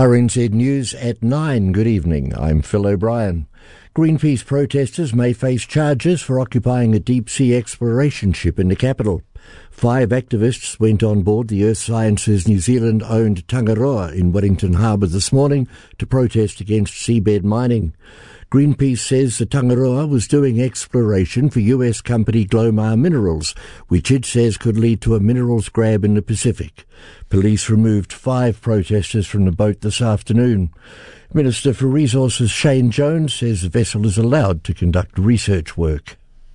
RNZ News at 9. Good evening. I'm Phil O'Brien. Greenpeace protesters may face charges for occupying a deep-sea exploration ship in the capital. 5 activists went on board the Earth Sciences New Zealand-owned Tangaroa in Wellington Harbour this morning to protest against seabed mining. Greenpeace says the Tangaroa was doing exploration for US company Glomar Minerals, which it says could lead to a minerals grab in the Pacific. Police removed 5 protesters from the boat this afternoon. Minister for Resources Shane Jones says the vessel is allowed to conduct research work.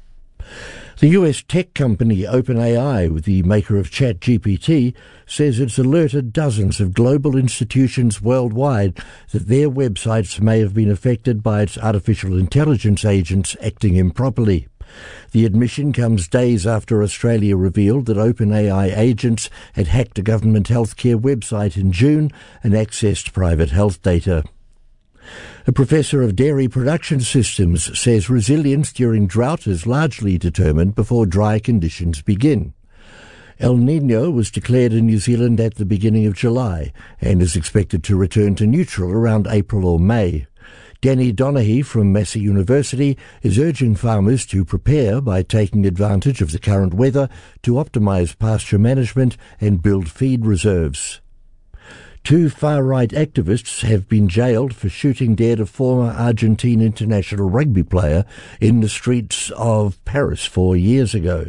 The US tech company OpenAI, the maker of ChatGPT, says it's alerted dozens of global institutions worldwide that their websites may have been affected by its artificial intelligence agents acting improperly. The admission comes days after Australia revealed that OpenAI agents had hacked a government healthcare website in June and accessed private health data. A professor of dairy production systems says resilience during drought is largely determined before dry conditions begin. El Niño was declared in New Zealand at the beginning of July and is expected to return to neutral around April or May. Danny Donaghy from Massey University is urging farmers to prepare by taking advantage of the current weather to optimise pasture management and build feed reserves. 2 far-right activists have been jailed for shooting dead a former Argentine international rugby player in the streets of Paris 4 years ago.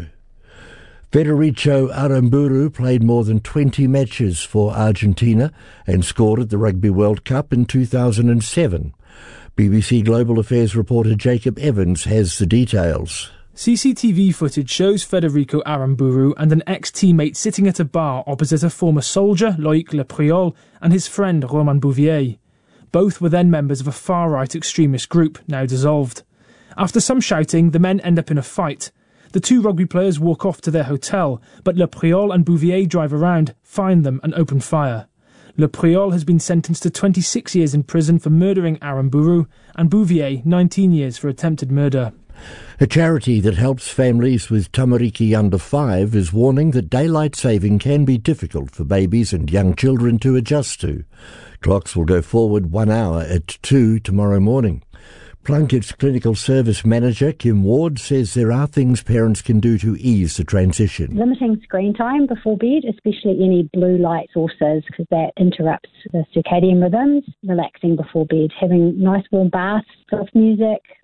Federico Aramburu played more than 20 matches for Argentina and scored at the Rugby World Cup in 2007. BBC Global Affairs reporter Jacob Evans has the details. CCTV footage shows Federico Aramburu and an ex-teammate sitting at a bar opposite a former soldier, Loïc Le Priol, and his friend Romain Bouvier. Both were then members of a far-right extremist group, now dissolved. After some shouting, the men end up in a fight. The 2 rugby players walk off to their hotel, but Le Priol and Bouvier drive around, find them and open fire. Le Priol has been sentenced to 26 years in prison for murdering Aramburu, and Bouvier 19 years for attempted murder. A charity that helps families with tamariki under 5 is warning that daylight saving can be difficult for babies and young children to adjust to. Clocks will go forward 1 hour at 2 tomorrow morning. Plunkett's clinical service manager, Kim Ward, says there are things parents can do to ease the transition. Limiting screen time before bed, especially any blue light sources, because that interrupts the circadian rhythms. Relaxing before bed, having nice warm baths, soft music,